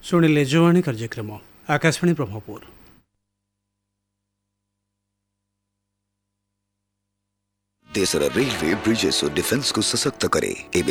ଶୁଣିଲେ ଯୁବାଣୀ କାର୍ଯ୍ୟକ୍ରମ ଆକାଶବାଣୀ ବ୍ରହ୍ମପୁର। देशर रेलवे ब्रिजेस और डिफेंस को सशक्त करे।